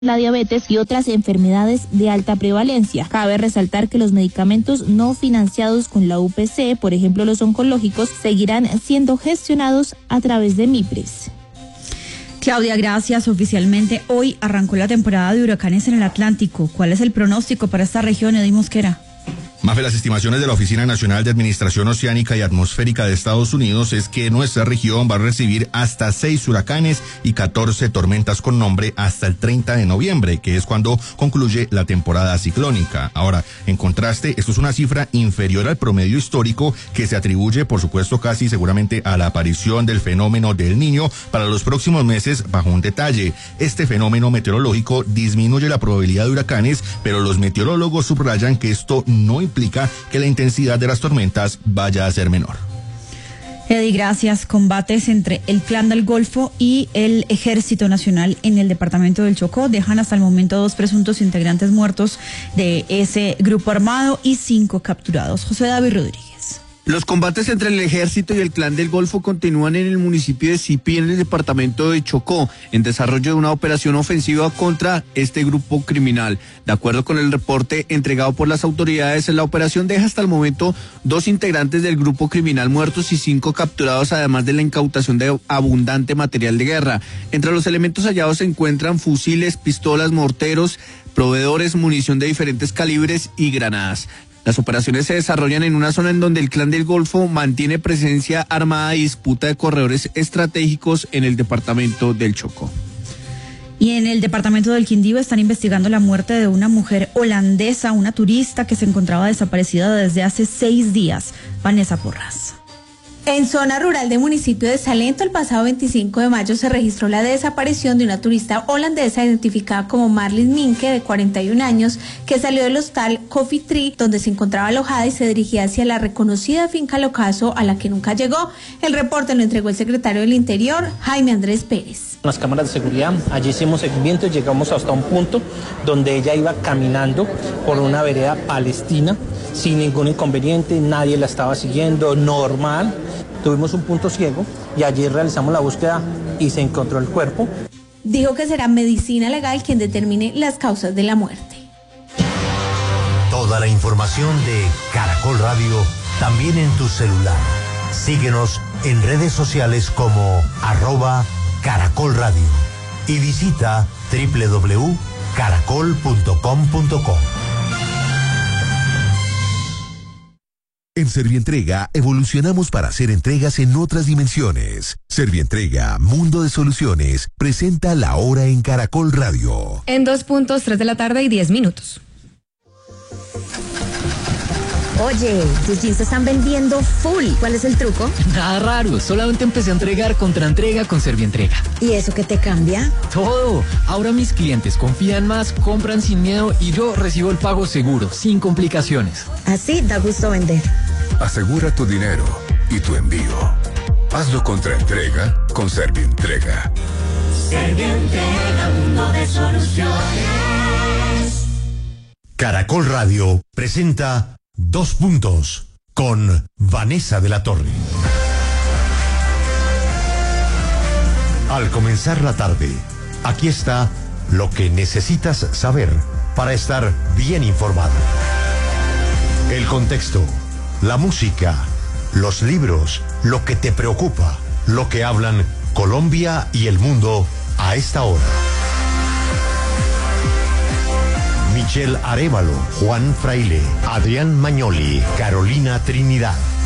la diabetes y otras enfermedades de alta prevalencia. Cabe resaltar que los medicamentos no financiados con la UPC, por ejemplo los oncológicos, seguirán siendo gestionados a través de MIPRES. Claudia, gracias. Oficialmente hoy arrancó la temporada de huracanes en el Atlántico. ¿Cuál es el pronóstico para esta región, Eddy Mosquera? Mafe, las estimaciones de la Oficina Nacional de Administración Oceánica y Atmosférica de Estados Unidos es que nuestra región va a recibir hasta 6 huracanes y 14 tormentas con nombre hasta el 30 de noviembre, que es cuando concluye la temporada ciclónica. Ahora, en contraste, esto es una cifra inferior al promedio histórico que se atribuye, por supuesto, casi seguramente a la aparición del fenómeno del Niño para los próximos meses, bajo un detalle. Este fenómeno meteorológico disminuye la probabilidad de huracanes, pero los meteorólogos subrayan que esto no implica que la intensidad de las tormentas vaya a ser menor. Eddy, gracias. Combates entre el Clan del Golfo y el Ejército Nacional en el departamento del Chocó dejan hasta el momento 2 presuntos integrantes muertos de ese grupo armado y 5 capturados. José David Rodríguez. Los combates entre el ejército y el Clan del Golfo continúan en el municipio de Sipí, en el departamento de Chocó, en desarrollo de una operación ofensiva contra este grupo criminal. De acuerdo con el reporte entregado por las autoridades, la operación deja hasta el momento 2 integrantes del grupo criminal muertos y 5 capturados, además de la incautación de abundante material de guerra. Entre los elementos hallados se encuentran fusiles, pistolas, morteros, proveedores, munición de diferentes calibres y granadas. Las operaciones se desarrollan en una zona en donde el Clan del Golfo mantiene presencia armada y disputa de corredores estratégicos en el departamento del Chocó. Y en el departamento del Quindío están investigando la muerte de una mujer holandesa, una turista que se encontraba desaparecida desde hace 6 días. Vanessa Porras. En zona rural del municipio de Salento, el pasado 25 de mayo se registró la desaparición de una turista holandesa identificada como Marlene Minke, de 41 años, que salió del hostal Coffee Tree, donde se encontraba alojada y se dirigía hacia la reconocida finca Locaso, a la que nunca llegó. El reporte lo entregó el secretario del Interior, Jaime Andrés Pérez. Las cámaras de seguridad, allí hicimos seguimiento y llegamos hasta un punto donde ella iba caminando por una vereda palestina sin ningún inconveniente, nadie la estaba siguiendo, normal. Tuvimos un punto ciego y allí realizamos la búsqueda y se encontró el cuerpo. Dijo que será medicina legal quien determine las causas de la muerte. Toda la información de Caracol Radio también en tu celular. Síguenos en redes sociales como @Caracol Radio y visita www.caracol.com.co. En Servientrega evolucionamos para hacer entregas en otras dimensiones. Servientrega, Mundo de Soluciones, presenta La Hora en Caracol Radio. En 2:03 de la tarde y 10 minutos. Oye, tus jeans se están vendiendo full. ¿Cuál es el truco? Nada raro, solamente empecé a entregar contra entrega con Servientrega. ¿Y eso qué te cambia? Todo. Ahora mis clientes confían más, compran sin miedo y yo recibo el pago seguro, sin complicaciones. Así da gusto vender. Asegura tu dinero y tu envío. Hazlo contra entrega con Servientrega. Servientrega, Mundo de Soluciones. Caracol Radio presenta 2 puntos con Vanessa de la Torre. Al comenzar la tarde, aquí está lo que necesitas saber para estar bien informado. El contexto, la música, los libros, lo que te preocupa, lo que hablan Colombia y el mundo a esta hora. Michelle Arévalo, Juan Fraile, Adrián Magnoli, Carolina Trinidad.